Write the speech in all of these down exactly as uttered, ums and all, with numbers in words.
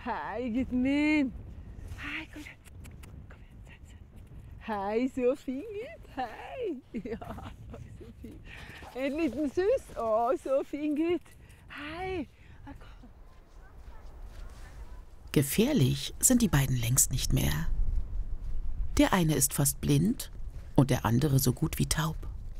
Hei, gutten min. Hei, kom igjen. Kom igjen. Hei, så fin gutt. Hei. Ja, oi, så fin. En liten sus. Å, så fin gutt. Hei. Gefährlich sind die beiden längst nicht mehr. Der eine ist fast blind und der andere so gut wie taub.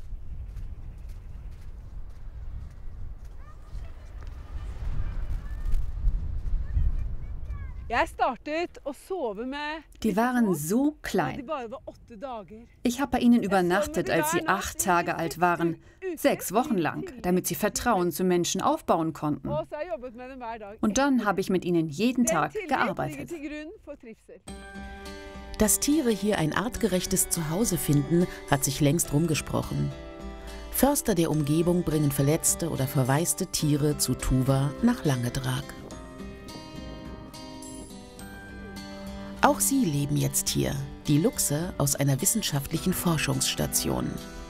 Die waren so klein. Ich habe bei ihnen übernachtet, als sie acht Tage alt waren. Sechs Wochen lang, damit sie Vertrauen zu Menschen aufbauen konnten. Und dann habe ich mit ihnen jeden Tag gearbeitet. Dass Tiere hier ein artgerechtes Zuhause finden, hat sich längst rumgesprochen. Förster der Umgebung bringen verletzte oder verwaiste Tiere zu Tuva nach Langedrag. Auch sie leben jetzt hier, die Luchse aus einer wissenschaftlichen Forschungsstation.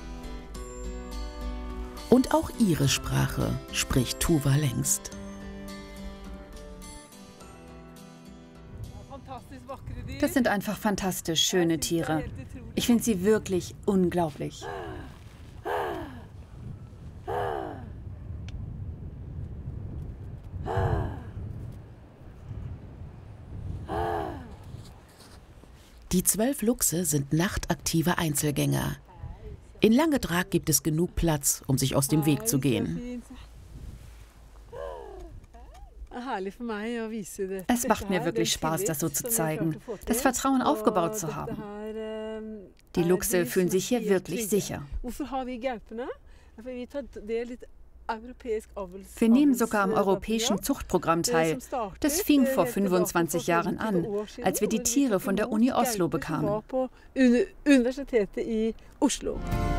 Und auch ihre Sprache spricht Tuva längst. Das sind einfach fantastisch schöne Tiere. Ich finde sie wirklich unglaublich. Die zwölf Luchse sind nachtaktive Einzelgänger. In Langedrag gibt es genug Platz, um sich aus dem Weg zu gehen. Es macht mir wirklich Spaß, das so zu zeigen, das Vertrauen aufgebaut zu haben. Die Luchse fühlen sich hier wirklich sicher. Wir nehmen sogar am europäischen Zuchtprogramm teil. Das fing vor fünfundzwanzig Jahren an, als wir die Tiere von der Uni Oslo bekamen.